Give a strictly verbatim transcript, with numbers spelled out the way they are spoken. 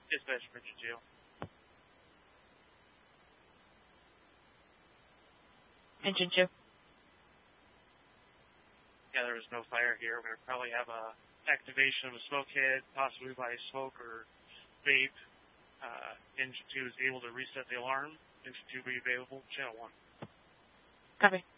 Dispatch Engine two. Engine two. Yeah, there was no fire here. We would probably have a activation of a smoke head, possibly by smoke or vape. Uh, engine two is able to reset the alarm. Engine two will be available. Channel one. Copy.